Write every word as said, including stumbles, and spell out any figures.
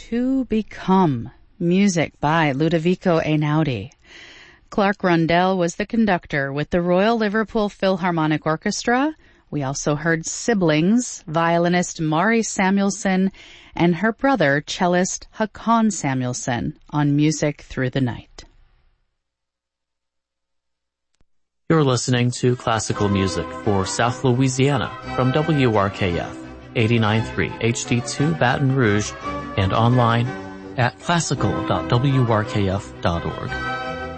To Become, music by Ludovico Einaudi. Clark Rundell was the conductor with the Royal Liverpool Philharmonic Orchestra. We also heard Siblings, violinist Mari Samuelson and her brother, cellist Haakon Samuelson, on Music Through the Night. You're listening to classical music for South Louisiana from W R K F eighty-nine point three H D two Baton Rouge and online at classical dot w r k f dot org.